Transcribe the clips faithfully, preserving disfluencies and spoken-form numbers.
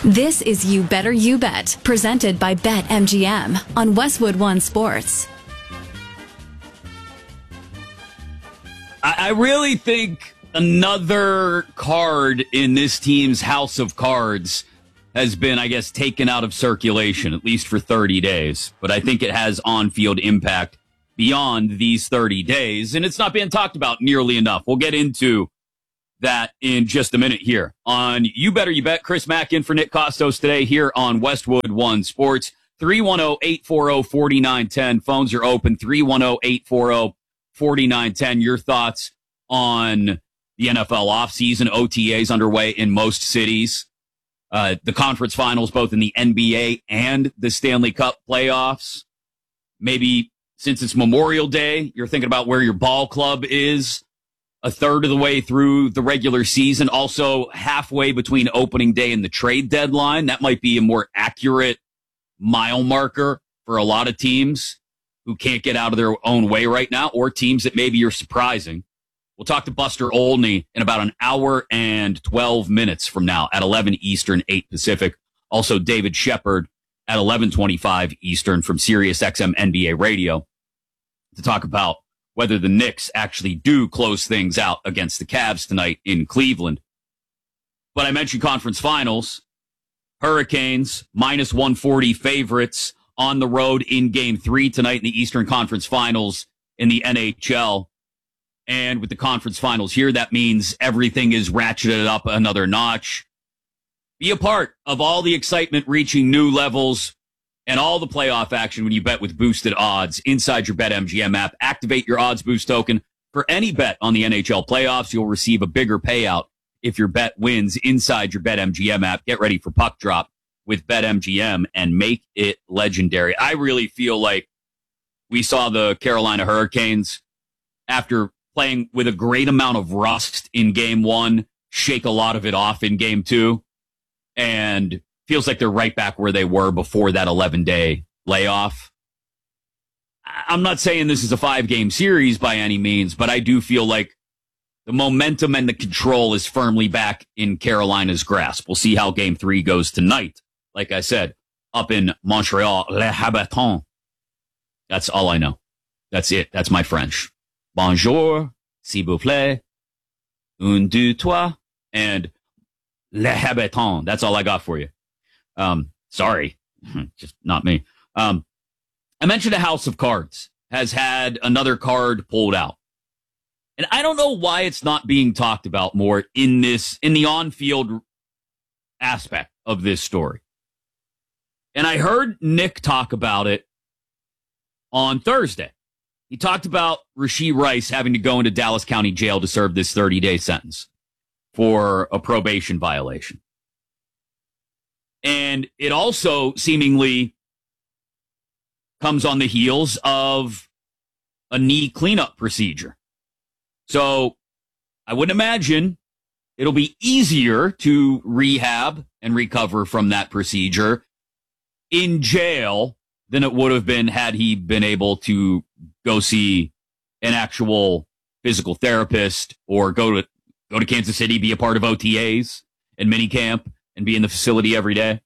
This is You Better You Bet, presented by BetMGM on Westwood One Sports. I, I really think another card in this team's house of cards has been, I guess, taken out of circulation, at least for thirty days. But I think it has on-field impact beyond these thirty days, and it's not being talked about nearly enough. We'll get into that in just a minute here on You Better You Bet. Chris Mack in for Nick Costos today here on Westwood One Sports. three one zero, eight four zero, four nine one zero. Phones are open. three one zero, eight four zero, four nine one zero. Your thoughts on the N F L offseason. O T As underway in most cities. Uh, the conference finals, both in the N B A and the Stanley Cup playoffs. Maybe since it's Memorial Day, you're thinking about where your ball club is a third of the way through the regular season, also halfway between opening day and the trade deadline. That might be a more accurate mile marker for a lot of teams who can't get out of their own way right now, or teams that maybe you're surprising. We'll talk to Buster Olney in about an hour and twelve minutes from now at eleven Eastern, eight Pacific. Also, David Shepard at eleven twenty-five Eastern from Sirius X M N B A Radio to talk about whether the Knicks actually do close things out against the Cavs tonight in Cleveland. But I mentioned conference finals. Hurricanes, minus one forty favorites on the road in game three tonight in the Eastern Conference Finals in the N H L. And with the conference finals here, that means everything is ratcheted up another notch. Be a part of all the excitement reaching new levels and all the playoff action when you bet with boosted odds inside your BetMGM app. Activate your odds boost token for any bet on the N H L playoffs. You'll receive a bigger payout if your bet wins inside your BetMGM app. Get ready for puck drop with BetMGM and make it legendary. I really feel like we saw the Carolina Hurricanes, after playing with a great amount of rust in game one, shake a lot of it off in game two, and feels like they're right back where they were before that eleven-day layoff. I'm not saying this is a five-game series by any means, but I do feel like the momentum and the control is firmly back in Carolina's grasp. We'll see how game three goes tonight. Like I said, up in Montreal, Les Habitants. That's all I know. That's it. That's my French. Bonjour, s'il vous plaît, un, deux, trois, and Les Habitants. That's all I got for you. Um, sorry, just not me. Um, I mentioned a house of cards has had another card pulled out. And I don't know why it's not being talked about more in this, in the on-field aspect of this story. And I heard Nick talk about it on Thursday. He talked about Rashee Rice having to go into Dallas County Jail to serve this thirty-day sentence for a probation violation. And it also seemingly comes on the heels of a knee cleanup procedure. So I wouldn't imagine it'll be easier to rehab and recover from that procedure in jail than it would have been had he been able to go see an actual physical therapist or go to go to Kansas City, be a part of O T As and minicamp, and be in the facility every day.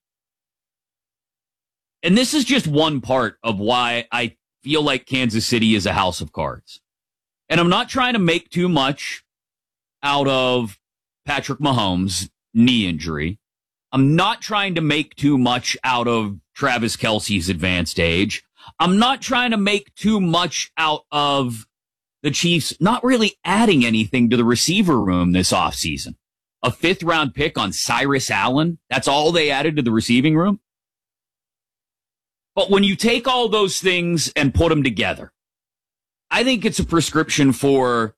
And this is just one part of why I feel like Kansas City is a house of cards. And I'm not trying to make too much out of Patrick Mahomes' knee injury. I'm not trying to make too much out of Travis Kelce's advanced age. I'm not trying to make too much out of the Chiefs not really adding anything to the receiver room this offseason. A fifth round pick on Cyrus Allen. That's all they added to the receiving room. But when you take all those things and put them together, I think it's a prescription for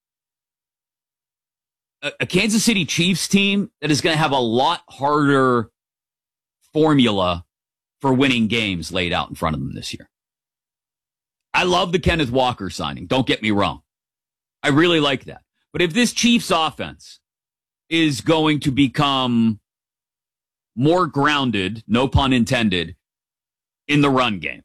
a, a Kansas City Chiefs team that is going to have a lot harder formula for winning games laid out in front of them this year. I love the Kenneth Walker signing. Don't get me wrong. I really like that. But if this Chiefs offense is going to become more grounded, no pun intended, in the run game,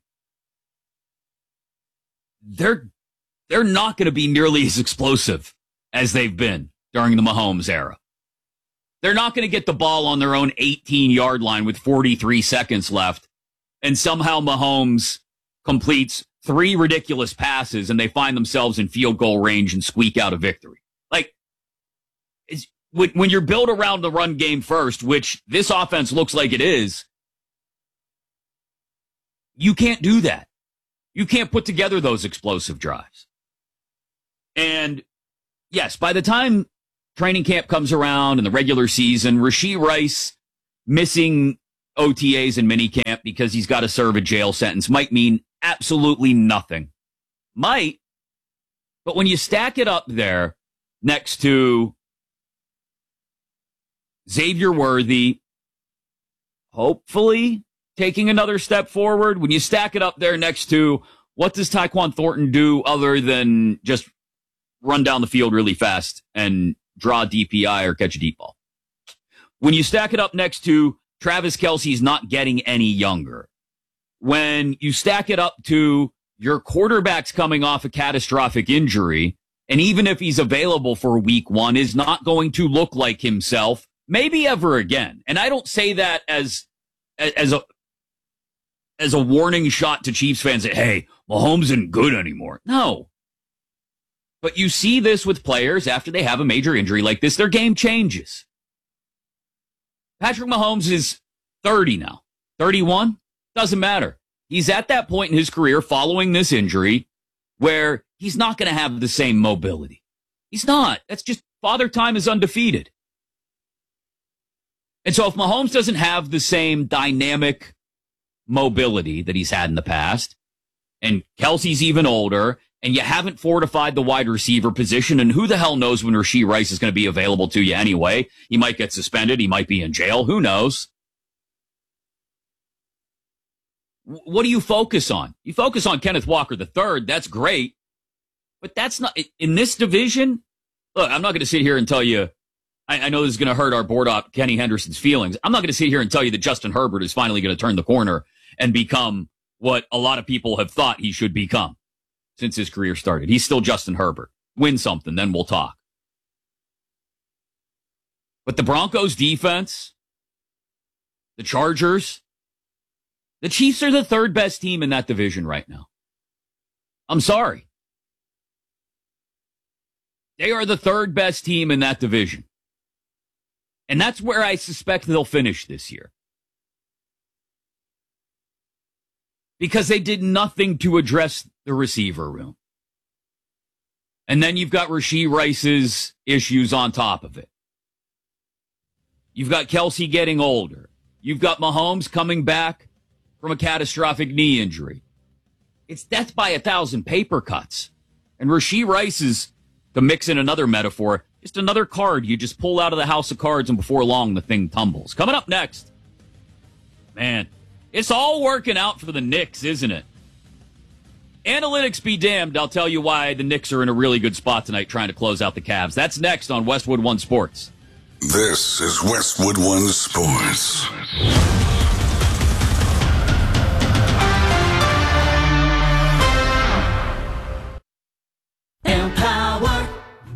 they're they're not going to be nearly as explosive as they've been during the Mahomes era. They're not going to get the ball on their own eighteen-yard line with forty-three seconds left, and somehow Mahomes completes three ridiculous passes, and they find themselves in field goal range and squeak out a victory. Like, it's, when, when you're built around the run game first, which this offense looks like it is, you can't do that. You can't put together those explosive drives. And, yes, by the time training camp comes around and the regular season, Rashee Rice missing O T As and minicamp because he's got to serve a jail sentence might mean absolutely nothing. Might. But when you stack it up there next to Xavier Worthy, hopefully taking another step forward, when you stack it up there next to what does Tyquan Thornton do other than just run down the field really fast and draw a D P I or catch a deep ball? When you stack it up next to Travis Kelce's not getting any younger, when you stack it up to your quarterback's coming off a catastrophic injury, and even if he's available for week one, is not going to look like himself, maybe ever again. And I don't say that as, as a, as a warning shot to Chiefs fans that, hey, Mahomes isn't good anymore. No. But you see this with players after they have a major injury like this, their game changes. Patrick Mahomes is thirty now. thirty-one? Doesn't matter. He's at that point in his career following this injury where he's not going to have the same mobility. He's not. That's just Father Time is undefeated. And so if Mahomes doesn't have the same dynamic mobility that he's had in the past, and Kelce's even older, and you haven't fortified the wide receiver position, and who the hell knows when Rashee Rice is going to be available to you anyway. He might get suspended. He might be in jail. Who knows? What do you focus on? You focus on Kenneth Walker the third. That's great. But that's not, in this division, look, I'm not going to sit here and tell you, I, I know this is going to hurt our board op, Kenny Henderson's feelings. I'm not going to sit here and tell you that Justin Herbert is finally going to turn the corner and become what a lot of people have thought he should become since his career started. He's still Justin Herbert. Win something, then we'll talk. But the Broncos defense, the Chargers, the Chiefs are the third best team in that division right now. I'm sorry. They are the third best team in that division. And that's where I suspect they'll finish this year. Because they did nothing to address the receiver room. And then you've got Rashee Rice's issues on top of it. You've got Kelce getting older. You've got Mahomes coming back from a catastrophic knee injury. It's death by a thousand paper cuts. And Rashee Rice is, to mix in another metaphor, just another card you just pull out of the house of cards, and before long the thing tumbles. Coming up next, man, it's all working out for the Knicks, isn't it? Analytics be damned, I'll tell you why the Knicks are in a really good spot tonight trying to close out the Cavs. That's next on Westwood One Sports. This is Westwood One Sports. Empower.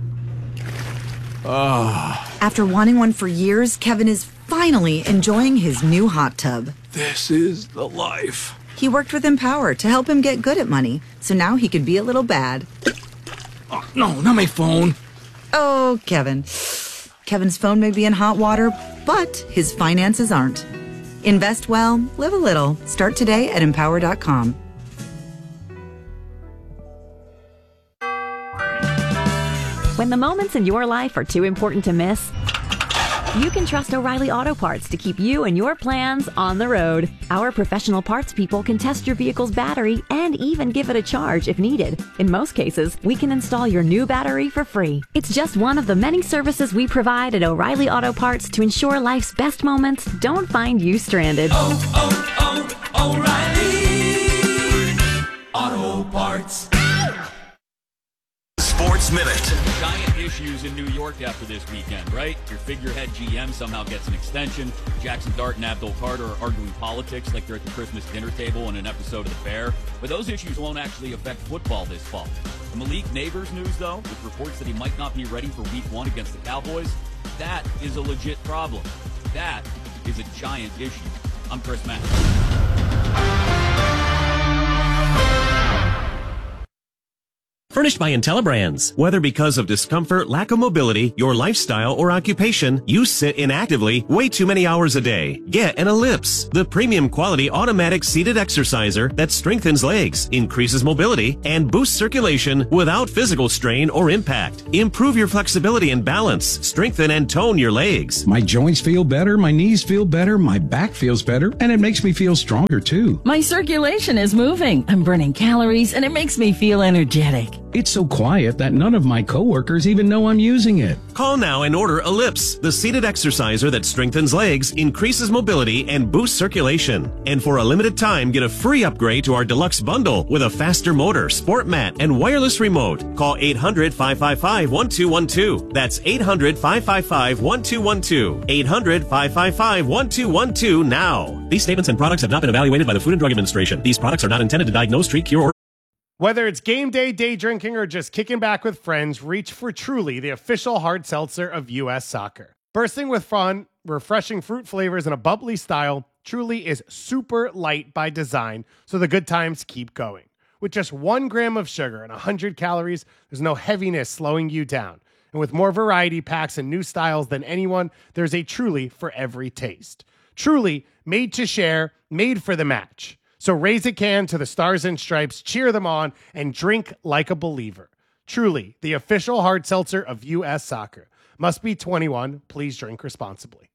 Oh. After wanting one for years, Kevin is finally enjoying his new hot tub. This is the life. He worked with Empower to help him get good at money, so now he could be a little bad. Oh, no, not my phone. Oh, Kevin. Kevin's phone may be in hot water, but his finances aren't. Invest well, live a little. Start today at empower dot com. When the moments in your life are too important to miss, you can trust O'Reilly Auto Parts to keep you and your plans on the road. Our professional parts people can test your vehicle's battery and even give it a charge if needed. In most cases, we can install your new battery for free. It's just one of the many services we provide at O'Reilly Auto Parts to ensure life's best moments don't find you stranded. Oh, oh, oh, O'Reilly Auto Parts. Sports Minute. Giant issues in New York after this weekend, right? Your figurehead G M somehow gets an extension. Jackson Dart and Abdul Carter are arguing politics like they're at the Christmas dinner table in an episode of The Bear. But those issues won't actually affect football this fall. The Malik Neighbors news, though, with reports that he might not be ready for week one against the Cowboys, That is a legit problem. That is a giant issue. I'm Chris Mack. Furnished by IntelliBrands. Whether because of discomfort, lack of mobility, your lifestyle, or occupation, you sit inactively way too many hours a day. Get an Ellipse, the premium quality automatic seated exerciser that strengthens legs, increases mobility, and boosts circulation without physical strain or impact. Improve your flexibility and balance, strengthen and tone your legs. My joints feel better, my knees feel better, my back feels better, and it makes me feel stronger too. My circulation is moving. I'm burning calories, and it makes me feel energetic. It's so quiet that none of my coworkers even know I'm using it. Call now and order Ellipse, the seated exerciser that strengthens legs, increases mobility, and boosts circulation. And for a limited time, get a free upgrade to our deluxe bundle with a faster motor, sport mat, and wireless remote. Call eight hundred, five five five, one two one two. That's eight hundred, five five five, one two one two. eight hundred, five five five, one two one two now. These statements and products have not been evaluated by the Food and Drug Administration. These products are not intended to diagnose, treat, cure, or Whether it's game day, day drinking, or just kicking back with friends, reach for Truly, the official hard seltzer of U S Soccer. Bursting with fun, refreshing fruit flavors, and a bubbly style, Truly is super light by design, so the good times keep going. With just one gram of sugar and one hundred calories, there's no heaviness slowing you down. And with more variety packs and new styles than anyone, there's a Truly for every taste. Truly, made to share, made for the match. So raise a can to the Stars and Stripes, cheer them on, and drink like a believer. Truly, the official hard seltzer of U S Soccer. Must be twenty-one. Please drink responsibly.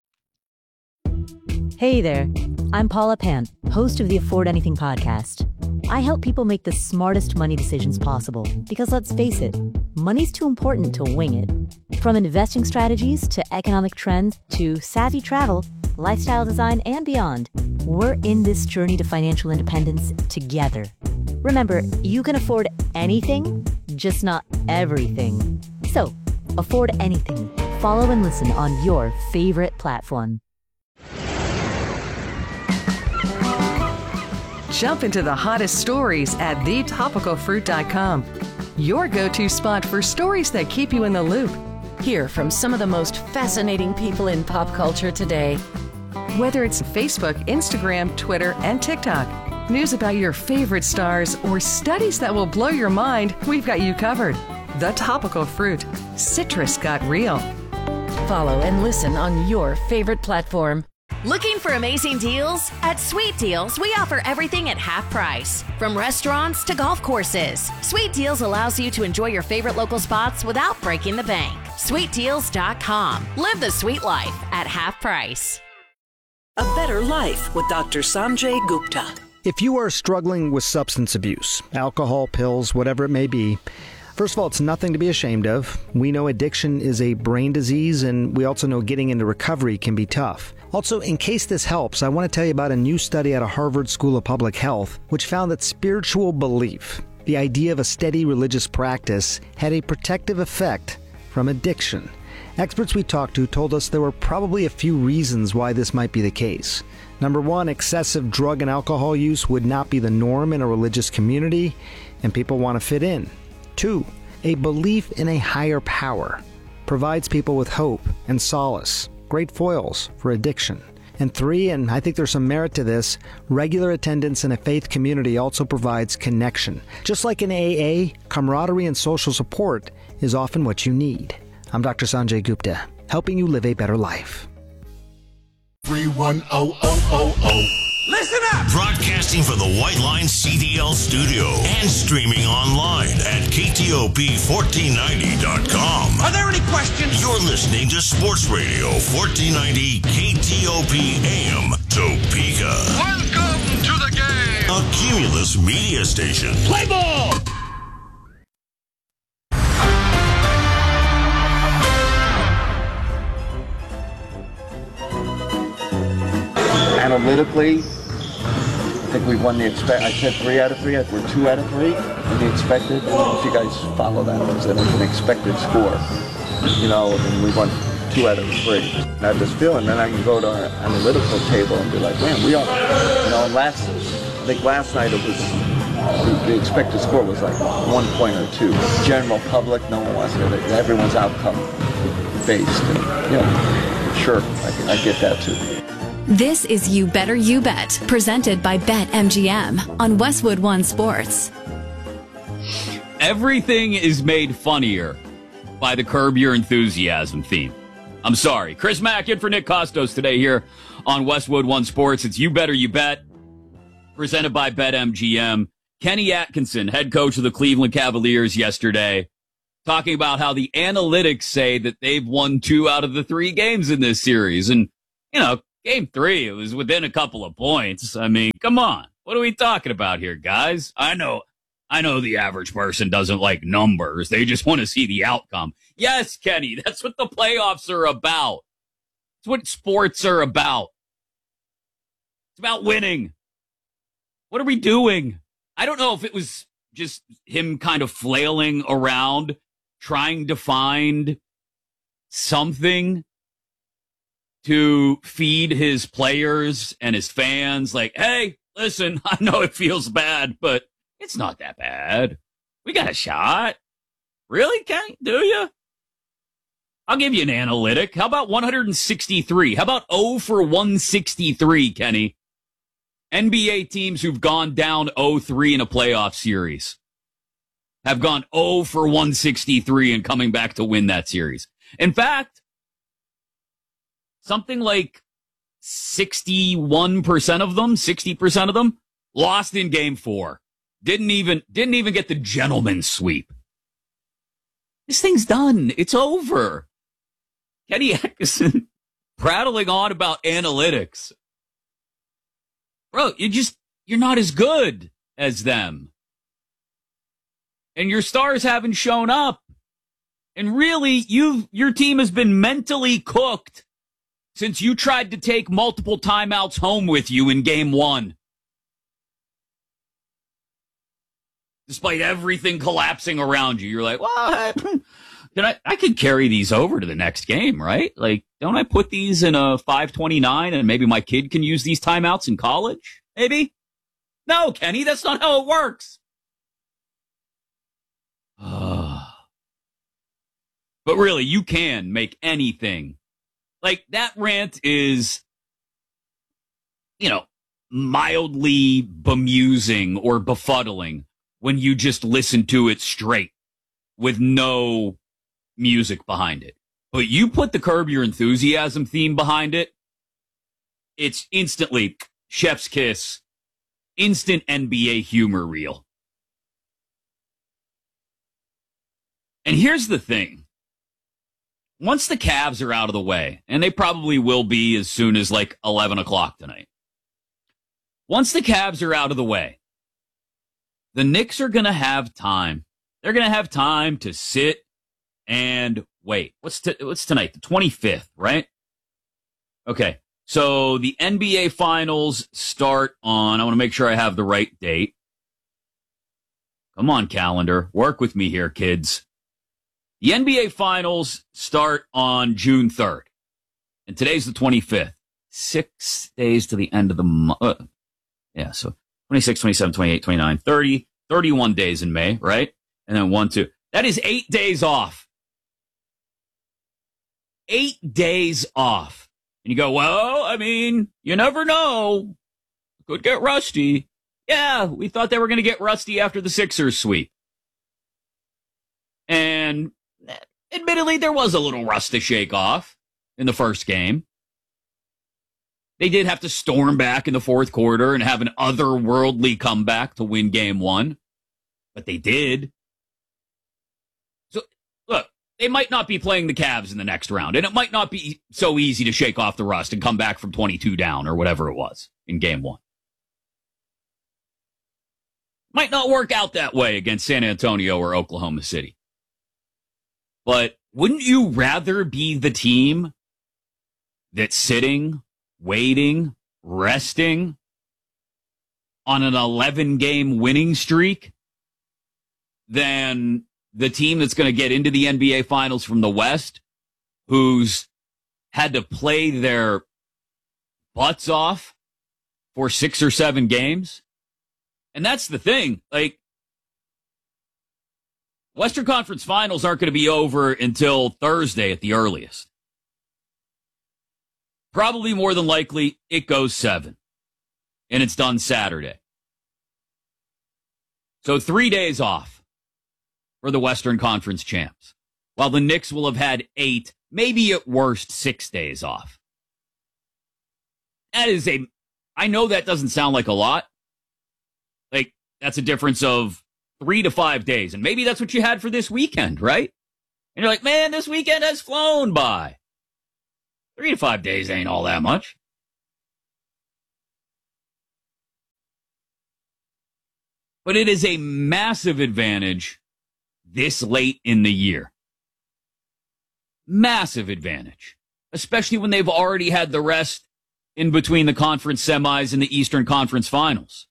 Hey there. I'm Paula Pan, host of the Afford Anything podcast. I help people make the smartest money decisions possible because, let's face it, money's too important to wing it. From investing strategies to economic trends to savvy travel, lifestyle design, and beyond, we're in this journey to financial independence together. Remember, you can afford anything, just not everything. So, afford anything. Follow and listen on your favorite platform. Jump into the hottest stories at the topical fruit dot com. Your go-to spot for stories that keep you in the loop. Hear from some of the most fascinating people in pop culture today. Whether it's Facebook, Instagram, Twitter, and TikTok, news about your favorite stars, or studies that will blow your mind, we've got you covered. The Topical Fruit. Citrus got real. Follow and listen on your favorite platform. Looking for amazing deals? At Sweet Deals, we offer everything at half price. From restaurants to golf courses, Sweet Deals allows you to enjoy your favorite local spots without breaking the bank. sweet deals dot com. Live the sweet life at half price. A Better Life with Doctor Sanjay Gupta. If you are struggling with substance abuse, alcohol, pills, whatever it may be, first of all, it's nothing to be ashamed of. We know addiction is a brain disease, and we also know getting into recovery can be tough. Also, in case this helps, I want to tell you about a new study out of Harvard School of Public Health, which found that spiritual belief, the idea of a steady religious practice, had a protective effect from addiction. Experts we talked to told us there were probably a few reasons why this might be the case. Number one, excessive drug and alcohol use would not be the norm in a religious community, and people want to fit in. Two, a belief in a higher power provides people with hope and solace, great foils for addiction. And three, and I think there's some merit to this, regular attendance in a faith community also provides connection. Just like in A A, camaraderie and social support is often what you need. I'm Doctor Sanjay Gupta, helping you live a better life. three one zero zero zero zero. Listen up! Broadcasting from the White Line C D L studio and streaming online at K T O P fourteen ninety dot com. Are there any questions? You're listening to Sports Radio fourteen ninety K T O P A M Topeka. Welcome to the game! A Cumulus media station. Play ball! Analytically, I think we've won the expect. I said three out of three. We're two out of three. And the expected. I don't know if you guys follow that. It was an expected score. You know, and we won two out of three. And I have this feeling. Then I can go to our analytical table and be like, man, we are. You know, last. I think last night it was. The, the expected score was like one point or two. General public, no one wants to. Everyone's outcome based. And, you know, sure, I, I get that too. This is You Better You Bet, presented by BetMGM on Westwood One Sports. Everything is made funnier by the Curb Your Enthusiasm theme. I'm sorry. Chris Mack in for Nick Costos today here on Westwood One Sports. It's You Better You Bet, presented by BetMGM. Kenny Atkinson, head coach of the Cleveland Cavaliers yesterday, talking about how the analytics say that they've won two out of the three games in this series. And, you know, game three, it was within a couple of points. I mean, come on. What are we talking about here, guys? I know, I know the average person doesn't like numbers. They just want to see the outcome. Yes, Kenny, that's what the playoffs are about. It's what sports are about. It's about winning. What are we doing? I don't know if it was just him kind of flailing around, trying to find something to feed his players and his fans. Like, hey, listen, I know it feels bad, but it's not that bad. We got a shot. Really, Kenny? Do you? I'll give you an analytic. How about one hundred sixty-three? How about zero for one sixty-three, Kenny? N B A teams who've gone down oh three in a playoff series have gone zero for one sixty-three and coming back to win that series. In fact, something like sixty-one percent of them, sixty percent of them lost in game four. Didn't even, didn't even get the gentleman's sweep. This thing's done. It's over. Kenny Atkinson prattling on about analytics. Bro, you just, you're not as good as them. And your stars haven't shown up. And really, you've, your team has been mentally cooked since you tried to take multiple timeouts home with you in game one. Despite everything collapsing around you, you're like, well, I, can I, I could carry these over to the next game, right? Like, don't I put these in a five twenty-nine and maybe my kid can use these timeouts in college? Maybe? No, Kenny, that's not how it works. But really, you can make anything. Like, that rant is, you know, mildly bemusing or befuddling when you just listen to it straight with no music behind it. But you put the Curb Your Enthusiasm theme behind it, it's instantly chef's kiss, instant N B A humor reel. And here's the thing. Once the Cavs are out of the way, and they probably will be as soon as like eleven o'clock tonight. Once the Cavs are out of the way, the Knicks are going to have time. They're going to have time to sit and wait. What's t- what's tonight? The twenty-fifth, right? Okay. So the N B A Finals start on, I want to make sure I have the right date. Come on, calendar. Work with me here, kids. The N B A Finals start on June third. And today's the twenty-fifth. Six days to the end of the month. Uh, yeah, so twenty-six, twenty-seven, twenty-eight, twenty-nine, thirty, thirty-one days in May, right? And then one, two. That is eight days off. Eight days off. And you go, well, I mean, you never know. Could get rusty. Yeah, we thought they were going to get rusty after the Sixers sweep. And admittedly, there was a little rust to shake off in the first game. They did have to storm back in the fourth quarter and have an otherworldly comeback to win game one. But they did. So, look, they might not be playing the Cavs in the next round. And it might not be so easy to shake off the rust and come back from twenty-two down or whatever it was in game one. Might not work out that way against San Antonio or Oklahoma City. But wouldn't you rather be the team that's sitting, waiting, resting on an eleven-game winning streak than the team that's going to get into the N B A Finals from the West, who's had to play their butts off for six or seven games? And that's the thing. Like, Western Conference Finals aren't going to be over until Thursday at the earliest. Probably more than likely, it goes seven. And it's done Saturday. So three days off for the Western Conference champs. While the Knicks will have had eight, maybe at worst six days off. That is a, I know that doesn't sound like a lot. Like, that's a difference of three to five days. And maybe that's what you had for this weekend, right? And you're like, man, this weekend has flown by. Three to five days ain't all that much. But it is a massive advantage this late in the year. Massive advantage. Especially when they've already had the rest in between the conference semis and the Eastern Conference Finals.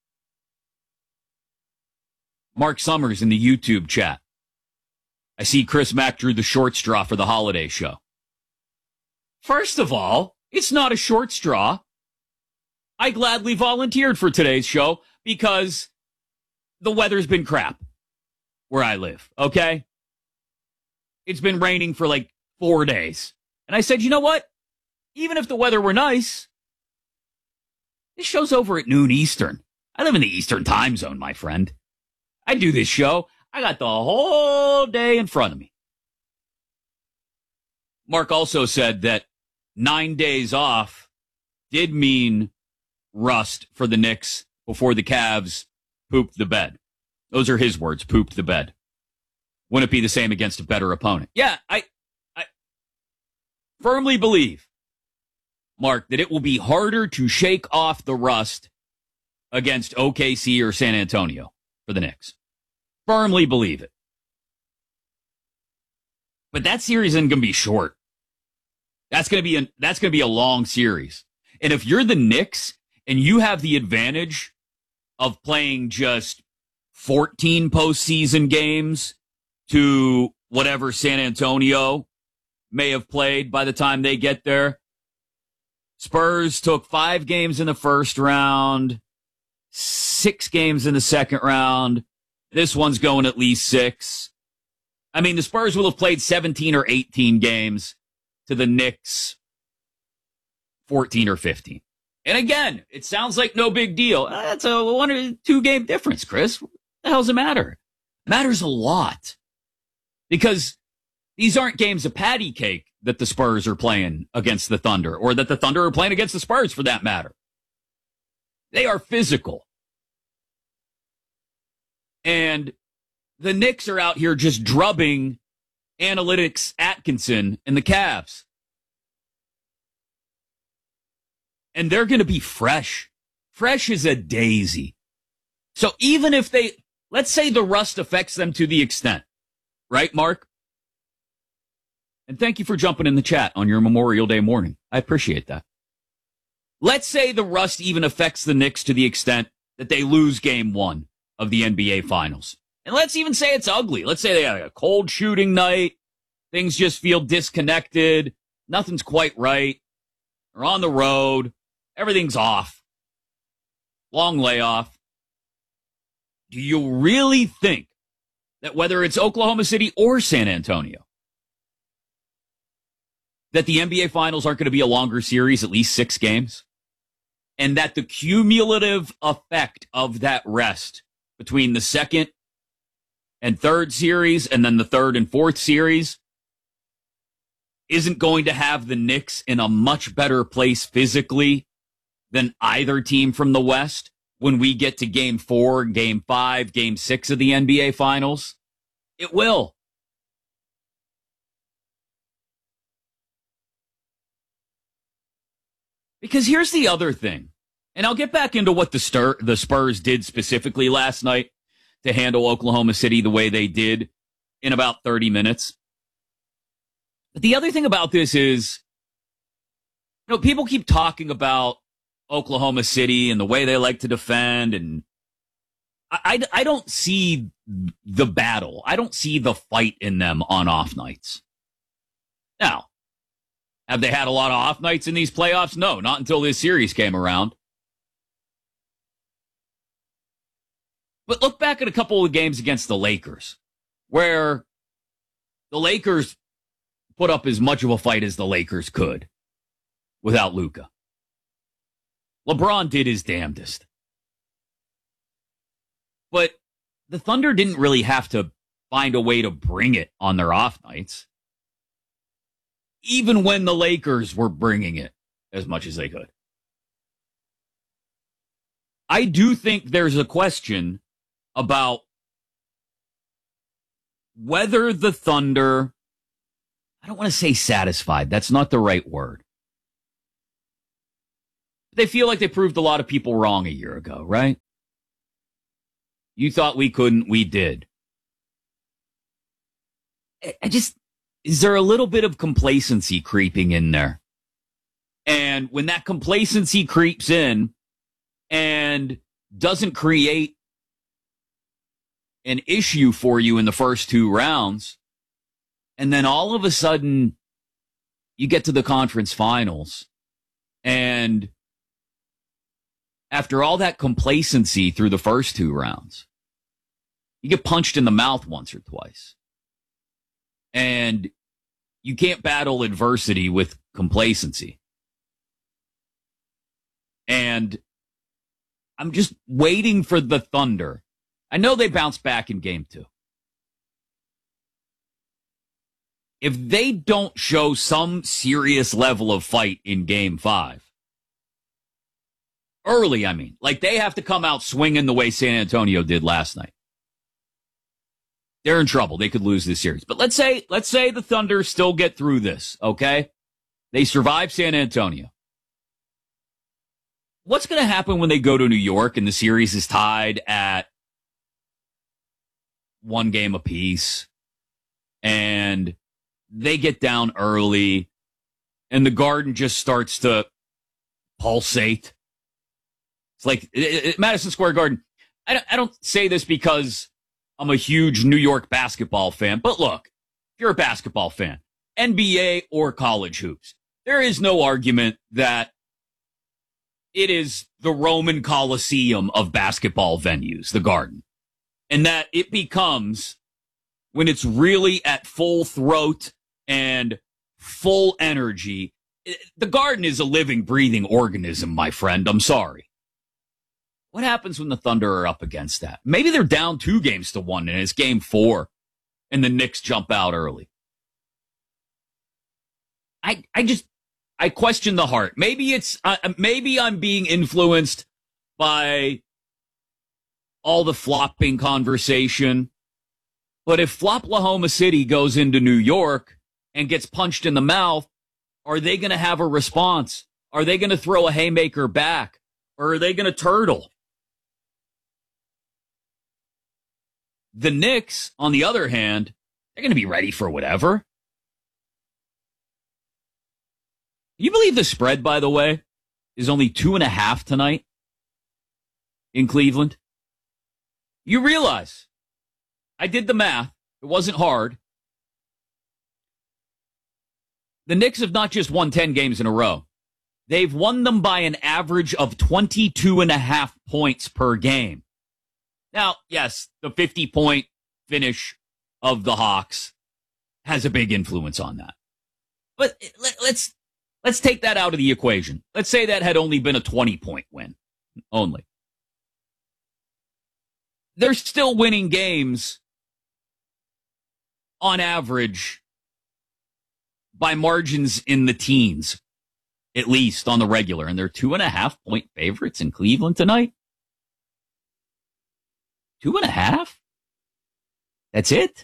Mark Summers in the YouTube chat. I see Chris Mack drew the short straw for the holiday show. First of all, it's not a short straw. I gladly volunteered for today's show because the weather's been crap where I live, okay? It's been raining for like four days. And I said, you know what? Even if the weather were nice, this show's over at noon Eastern. I live in the Eastern time zone, my friend. I do this show. I got the whole day in front of me. Mark also said that nine days off did mean rust for the Knicks before the Cavs pooped the bed. Those are his words, pooped the bed. Wouldn't it be the same against a better opponent? Yeah, I, I firmly believe, Mark, that it will be harder to shake off the rust against O K C or San Antonio for the Knicks. Firmly believe it. But that series isn't going to be short. That's going to be a, that's going to be a long series. And if you're the Knicks and you have the advantage of playing just fourteen postseason games to whatever San Antonio may have played by the time they get there. Spurs took five games in the first round, six games in the second round. This one's going at least six. I mean, the Spurs will have played seventeen or eighteen games to the Knicks fourteen or fifteen. And again, it sounds like no big deal. That's a one or two game difference, Chris. What the hell does it matter? It matters a lot. Because these aren't games of patty cake that the Spurs are playing against the Thunder, or that the Thunder are playing against the Spurs for that matter. They are physical. And the Knicks are out here just drubbing Analytics Atkinson and the Cavs. And they're going to be fresh. Fresh as a daisy. So even if they, let's say the rust affects them to the extent, right, Mark? And thank you for jumping in the chat on your Memorial Day morning. I appreciate that. Let's say the rust even affects the Knicks to the extent that they lose game one of the N B A Finals. And let's even say it's ugly. Let's say they have a cold shooting night. Things just feel disconnected. Nothing's quite right. They're on the road. Everything's off. Long layoff. Do you really think that whether it's Oklahoma City or San Antonio, that the N B A Finals aren't going to be a longer series, at least six games? And that the cumulative effect of that rest between the second and third series and then the third and fourth series isn't going to have the Knicks in a much better place physically than either team from the West when we get to game four, game five, game six of the N B A Finals? It will. Because here's the other thing, and I'll get back into what the, Stir- the Spurs did specifically last night to handle Oklahoma City the way they did in about thirty minutes. But the other thing about this is, you know, people keep talking about Oklahoma City and the way they like to defend, and I, I, I don't see the battle. I don't see the fight in them on off nights. Now, have they had a lot of off nights in these playoffs? No, not until this series came around. But look back at a couple of games against the Lakers. where the Lakers put up as much of a fight as the Lakers could without Luka. LeBron did his damnedest. But the Thunder didn't really have to find a way to bring it on their off nights, even when the Lakers were bringing it as much as they could. I do think there's a question about whether the Thunder, I don't want to say satisfied, that's not the right word. They feel like they proved a lot of people wrong a year ago, right? You thought we couldn't, we did. I just, is there a little bit of complacency creeping in there? And when that complacency creeps in and doesn't create an issue for you in the first two rounds, and then all of a sudden you get to the conference finals, and after all that complacency through the first two rounds, you get punched in the mouth once or twice. And you can't battle adversity with complacency. And I'm just waiting for the Thunder. I know they bounced back in game two. If they don't show some serious level of fight in game five, early, I mean, like they have to come out swinging the way San Antonio did last night, they're in trouble. They could lose this series. But let's say, let's say the Thunder still get through this, okay? They survive San Antonio. What's going to happen when they go to New York and the series is tied at one game apiece and they get down early and the Garden just starts to pulsate? It's like it, it, Madison Square Garden. I don't, I don't say this because I'm a huge New York basketball fan, but look, if you're a basketball fan, N B A or college hoops, there is no argument that it is the Roman Colosseum of basketball venues, the Garden, and that it becomes, when it's really at full throat and full energy, the Garden is a living, breathing organism, my friend. I'm sorry. What happens when the Thunder are up against that? Maybe they're down two games to one and it's game four and the Knicks jump out early. I I just, I question the heart. Maybe it's, uh, maybe I'm being influenced by all the flopping conversation. But if Floplahoma City goes into New York and gets punched in the mouth, are they going to have a response? Are they going to throw a haymaker back? Or are they going to turtle? The Knicks, on the other hand, they're going to be ready for whatever. You believe the spread, by the way, is only two and a half tonight in Cleveland? You realize, I did the math. It wasn't hard. The Knicks have not just won ten games in a row. They've won them by an average of twenty-two and a half points per game. Now, yes, the fifty-point finish of the Hawks has a big influence on that. But let's let's take that out of the equation. Let's say that had only been a twenty-point win. Only. They're still winning games on average by margins in the teens, at least on the regular. And they're two and a half point favorites in Cleveland tonight. Two and a half? That's it?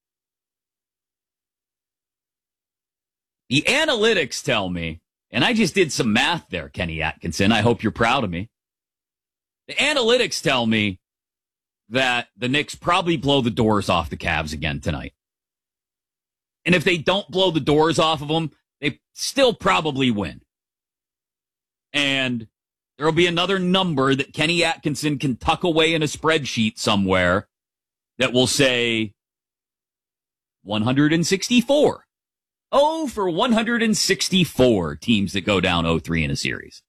The analytics tell me, and I just did some math there, Kenny Atkinson. I hope you're proud of me. The analytics tell me that the Knicks probably blow the doors off the Cavs again tonight. And if they don't blow the doors off of them, they still probably win. And there will be another number that Kenny Atkinson can tuck away in a spreadsheet somewhere that will say one hundred sixty-four. Oh, for one hundred sixty-four teams that go down oh three in a series.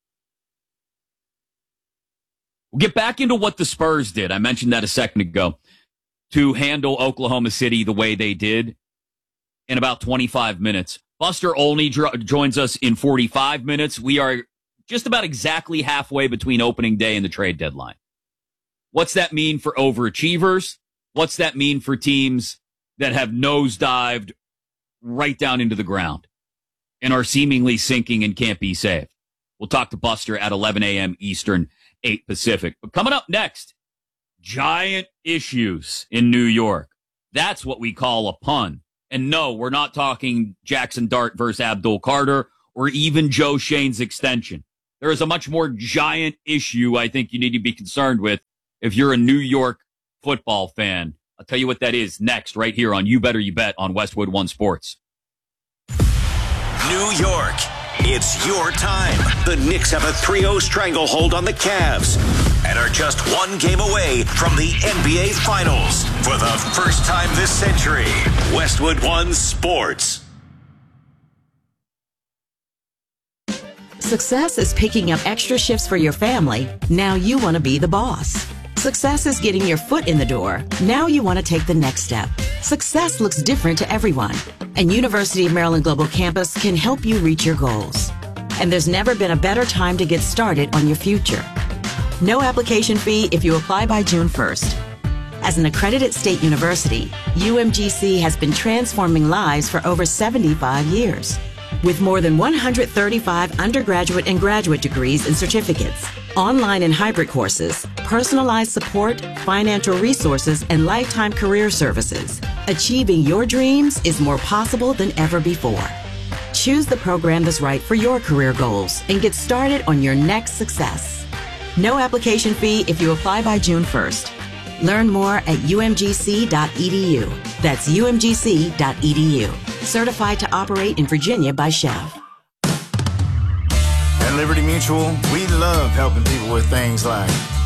We'll get back into what the Spurs did. I mentioned that a second ago. to handle Oklahoma City the way they did in about twenty-five minutes. Buster Olney dro- joins us in forty-five minutes. We are just about exactly halfway between opening day and the trade deadline. What's that mean for overachievers? What's that mean for teams that have nosedived right down into the ground and are seemingly sinking and can't be saved? We'll talk to Buster at eleven a.m. Eastern, eight Pacific. But coming up next, giant issues in New York. That's what we call a pun. And no, we're not talking Jackson Dart versus Abdul Carter or even Joe Shane's extension. There is a much more giant issue I think you need to be concerned with if you're a New York football fan. I'll tell you what that is next, right here on You Better You Bet on Westwood One Sports. New York, it's your time. The Knicks have a three oh stranglehold on the Cavs and are just one game away from the N B A Finals. For the first time this century, Westwood One Sports. Success is picking up extra shifts for your family. Now you want to be the boss. Success is getting your foot in the door. Now you want to take the next step. Success looks different to everyone, and University of Maryland Global Campus can help you reach your goals. And there's never been a better time to get started on your future. No application fee if you apply by June first. As an accredited state university, U M G C has been transforming lives for over seventy-five years. With more than one hundred thirty-five undergraduate and graduate degrees and certificates, online and hybrid courses, personalized support, financial resources, and lifetime career services, achieving your dreams is more possible than ever before. Choose the program that's right for your career goals and get started on your next success. No application fee if you apply by June first. Learn more at U M G C dot E D U. That's U M G C dot E D U. Certified to operate in Virginia by Chev. At Liberty Mutual, we love helping people with things like